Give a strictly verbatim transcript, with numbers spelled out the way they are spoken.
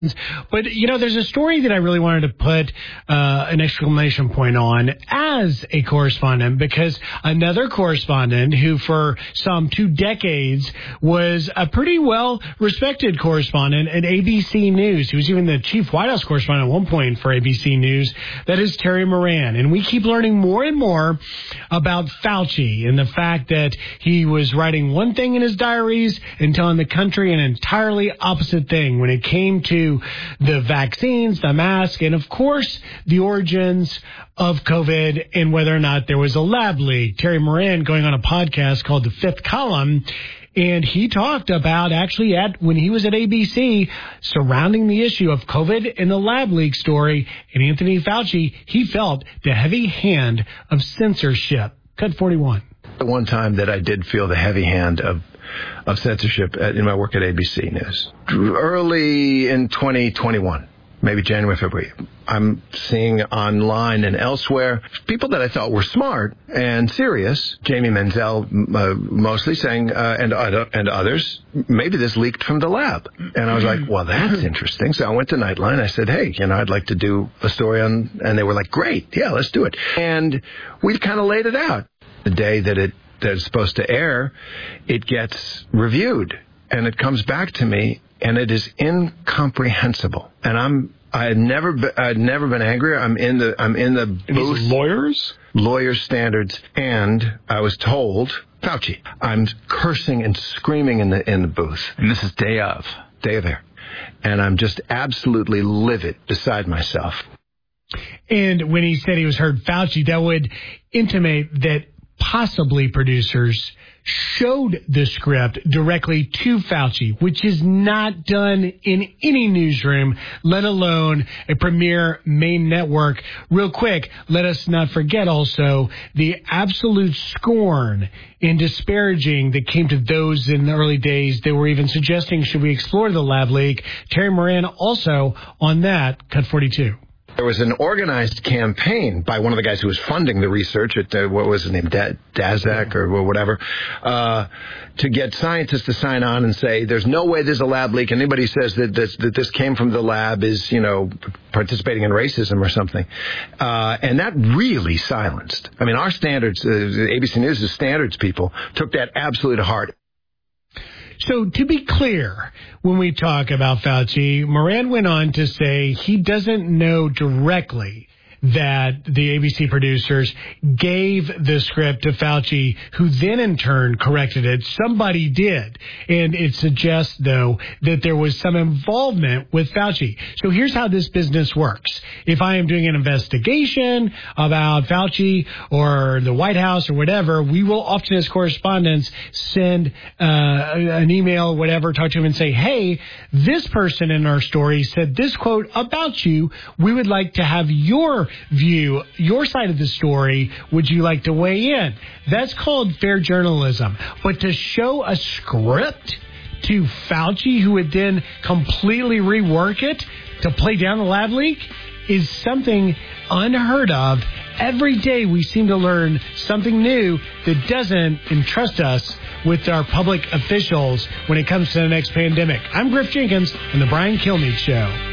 But, you know, there's a story that I really wanted to put uh, an exclamation point on as a correspondent, because another correspondent who for some two decades was a pretty well-respected correspondent at A B C News. He was even the chief White House correspondent at one point for A B C News. That is Terry Moran. And we keep learning more and more about Fauci and the fact that he was writing one thing in his diaries and telling the country an entirely opposite thing when it came to the vaccines, the mask, and, of course, the origins of COVID and whether or not there was a lab leak. Terry Moran going on a podcast called The Fifth Column, and he talked about actually at when he was at A B C surrounding the issue of COVID and the lab leak story. And Anthony Fauci, he felt the heavy hand of censorship. Cut forty-one. The one time that I did feel the heavy hand of of censorship at, in my work at A B C News. Early in twenty twenty-one, maybe January, February, I'm seeing online and elsewhere people that I thought were smart and serious, Jamie Menzel uh, mostly saying, uh, and, uh, and others, maybe this leaked from the lab. And I was like, well, that's interesting. So I went to Nightline. I said, hey, you know, I'd like to do a story on, and they were like, great, yeah, let's do it. And we kind of laid it out. The day that it that it's supposed to air, it gets reviewed, and it comes back to me, and it is incomprehensible. And I'm I had never been, I'd never been angrier. I'm in the I'm in the booth. These lawyers, lawyer standards, and I was told Fauci. I'm cursing and screaming in the in the booth. And this is day of day of air, and I'm just absolutely livid, beside myself. And when he said he was heard Fauci, that would intimate that possibly producers showed the script directly to Fauci, which is not done in any newsroom, let alone a premier main network. Real quick, let us not forget also the absolute scorn and disparaging that came to those in the early days that were even suggesting, should we explore the lab leak? Terry Moran also on that, cut forty-two. There was an organized campaign by one of the guys who was funding the research at, uh, what was his name, da- Daszak or whatever, uh, to get scientists to sign on and say, there's no way there's a lab leak. Anybody says that this, that this came from the lab is, you know, participating in racism or something. Uh, and that really silenced. I mean, our standards, uh, A B C News' standards people took that absolutely to heart. So to be clear, when we talk about Fauci, Moran went on to say he doesn't know directly that the A B C producers gave the script to Fauci, who then in turn corrected it. Somebody did. And it suggests, though, that there was some involvement with Fauci. So here's how this business works. If I am doing an investigation about Fauci or the White House or whatever, we will often as correspondents send uh, an email, whatever, talk to him and say, hey, this person in our story said this quote about you. We would like to have your view, your side of the story. Would you like to weigh in? That's called fair journalism. But to show a script to Fauci, who would then completely rework it to play down the lab leak, is something unheard of. Every day we seem to learn something new that doesn't entrust us with our public officials when it comes to the next pandemic. I'm Griff Jenkins on The Brian Kilmeade Show.